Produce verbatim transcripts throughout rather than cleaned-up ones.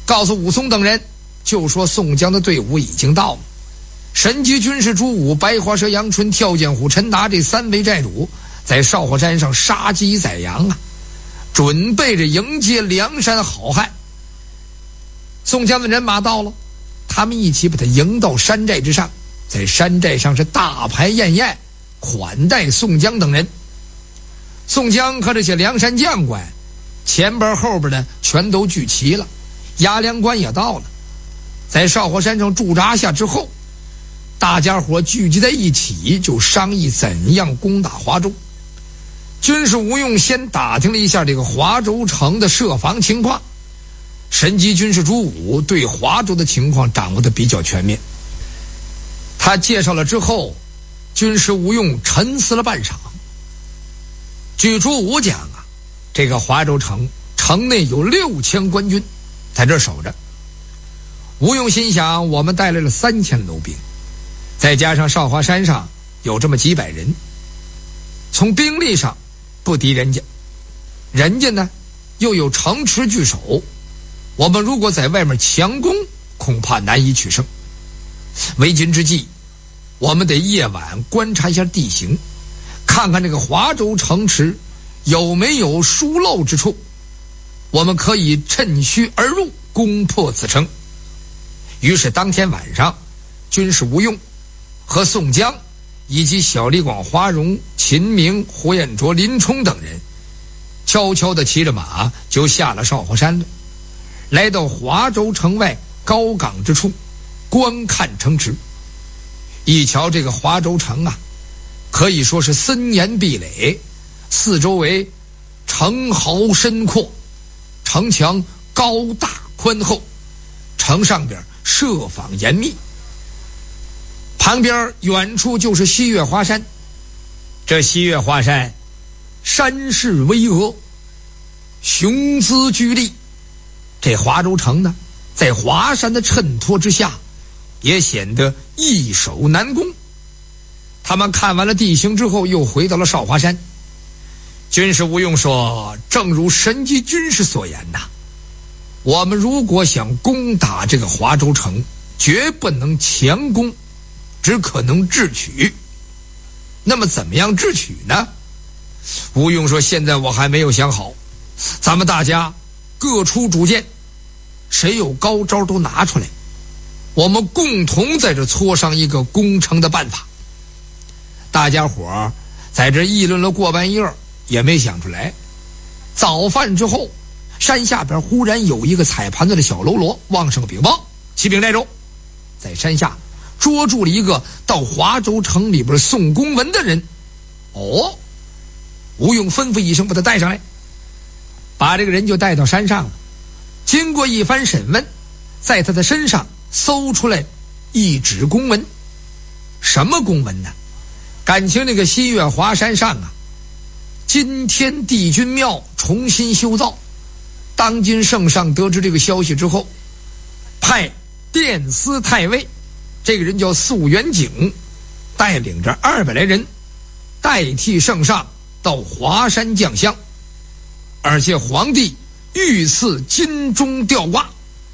告诉武松等人，就说宋江的队伍已经到了。神机军师朱武、白花蛇杨春、跳涧虎陈达这三位寨主在少华山上杀鸡宰羊啊，准备着迎接梁山好汉。宋江的人马到了，他们一起把他迎到山寨之上，在山寨上是大排宴宴，款待宋江等人。宋江和这些梁山将官前边后边的全都聚齐了，押粮官也到了。在少华山上驻扎下之后，大家伙聚集在一起，就商议怎样攻打华州。军师吴用先打听了一下这个华州城的设防情况，神机军师朱武对华州的情况掌握的比较全面。他介绍了之后，军师吴用沉思了半晌。据朱武讲啊，这个华州城城内有六千官军在这守着。吴用心想，我们带来了三千楼兵，再加上少华山上有这么几百人，从兵力上不敌人家，人家呢又有城池据守，我们如果在外面强攻，恐怕难以取胜。为今之计，我们得夜晚观察一下地形，看看这个华州城池有没有疏漏之处，我们可以趁虚而入，攻破此城。于是当天晚上，军师吴用和宋江以及小李广、花荣、秦明、胡彦卓、林冲等人悄悄地骑着马就下了少华山了，来到华州城外高岗之处观看城池。一瞧这个华州城啊，可以说是森严壁垒，四周围城壕深阔，城墙高大宽厚，城上边设防严密。旁边远处就是西岳华山，这西岳华山山势巍峨，雄姿巨丽。这华州城呢，在华山的衬托之下，也显得易守难攻。他们看完了地形之后，又回到了少华山。军师吴用说，正如神机军师所言呐，我们如果想攻打这个华州城，绝不能强攻，只可能智取。那么怎么样智取呢？吴用说，现在我还没有想好，咱们大家各出主见，谁有高招都拿出来，我们共同在这磋商一个攻城的办法。大家伙在这议论了过半夜，也没想出来。早饭之后，山下边忽然有一个踩盘子的小喽啰望上个禀报，启禀寨主，在山下捉住了一个到华州城里边送公文的人。哦，吴用吩咐一声，把他带上来，把这个人就带到山上了。经过一番审问，在他的身上搜出来一纸公文。什么公文呢？感情那个西岳华山上啊，今天帝君庙重新修造，当今圣上得知这个消息之后，派殿司太尉，这个人叫肃元景，带领着二百来人代替圣上到华山降香，而且皇帝御赐金钟吊挂。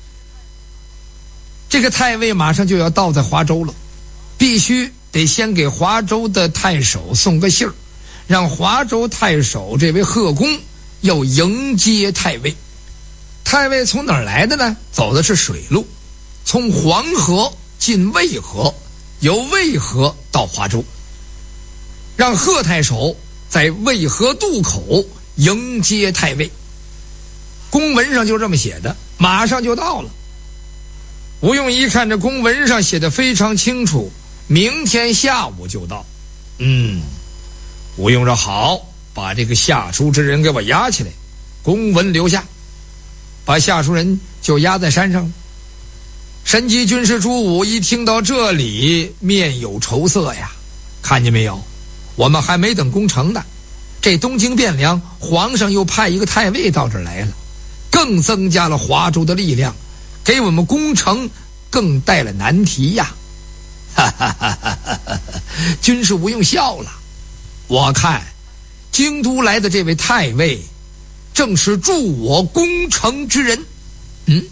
这个太尉马上就要到在华州了，必须得先给华州的太守送个信儿，让华州太守这位贺公要迎接太尉。太尉从哪儿来的呢？走的是水路，从黄河进渭河，由渭河到华州，让贺太守在渭河渡口迎接太尉。公文上就这么写的，马上就到了。吴用一看这公文上写的非常清楚，明天下午就到。嗯，吴用说好，把这个下书之人给我押起来，公文留下。把下书人就押在山上。神机军师朱武一听到这里，面有愁色呀，看见没有，我们还没等攻城呢，这东京汴梁皇上又派一个太尉到这儿来了，更增加了华州的力量，给我们攻城更带了难题呀。哈哈哈哈哈哈！军师吴用笑了，我看京都来的这位太尉正是助我攻城之人。